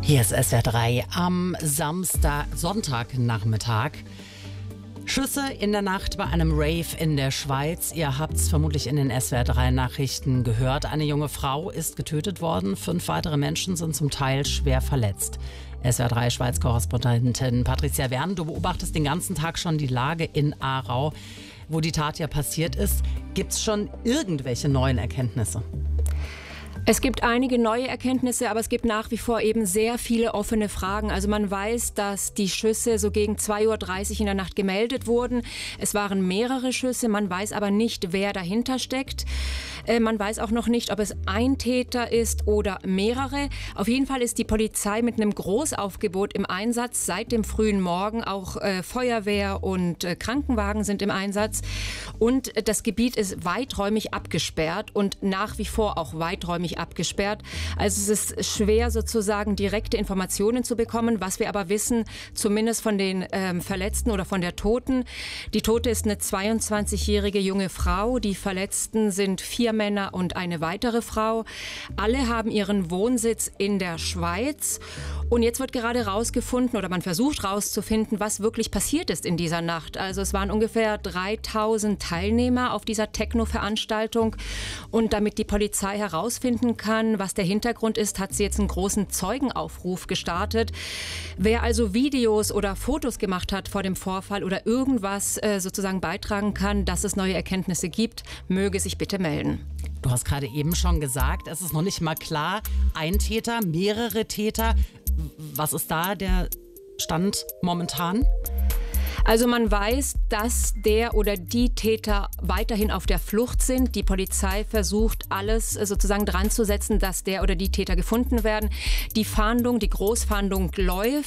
Hier ist SWR 3 am Sonntagnachmittag. Schüsse in der Nacht bei einem Rave in der Schweiz. Ihr habt es vermutlich in den SWR 3 Nachrichten gehört. Eine junge Frau ist getötet worden. 5 weitere Menschen sind zum Teil schwer verletzt. SWR 3 Schweiz-Korrespondentin Patricia Wern, du beobachtest den ganzen Tag schon die Lage in Aarau, wo die Tat ja passiert ist. Gibt es schon irgendwelche neuen Erkenntnisse? Es gibt einige neue Erkenntnisse, aber es gibt nach wie vor eben sehr viele offene Fragen. Also man weiß, dass die Schüsse so gegen 2:30 Uhr in der Nacht gemeldet wurden. Es waren mehrere Schüsse, man weiß aber nicht, wer dahinter steckt. Man weiß auch noch nicht, ob es ein Täter ist oder mehrere. Auf jeden Fall ist die Polizei mit einem Großaufgebot im Einsatz seit dem frühen Morgen. Auch Feuerwehr und Krankenwagen sind im Einsatz. Und das Gebiet ist weiträumig abgesperrt und nach wie vor auch weiträumig abgesperrt. Also es ist schwer sozusagen direkte Informationen zu bekommen. Was wir aber wissen, zumindest von den Verletzten oder von der Toten. Die Tote ist eine 22-jährige junge Frau. Die Verletzten sind 4 Männer und eine weitere Frau. Alle haben ihren Wohnsitz in der Schweiz. Und jetzt wird gerade rausgefunden oder man versucht rauszufinden, was wirklich passiert ist in dieser Nacht. Also es waren ungefähr 3000 Teilnehmer auf dieser Techno-Veranstaltung. Und damit die Polizei herausfinden kann, was der Hintergrund ist, hat sie jetzt einen großen Zeugenaufruf gestartet. Wer also Videos oder Fotos gemacht hat vor dem Vorfall oder irgendwas sozusagen beitragen kann, dass es neue Erkenntnisse gibt, möge sich bitte melden. Du hast gerade eben schon gesagt, es ist noch nicht mal klar, ein Täter, mehrere Täter. Was ist da der Stand momentan? Also man weiß, dass der oder die Täter weiterhin auf der Flucht sind. Die Polizei versucht alles sozusagen dran zu setzen, dass der oder die Täter gefunden werden. Die Fahndung, die Großfahndung läuft.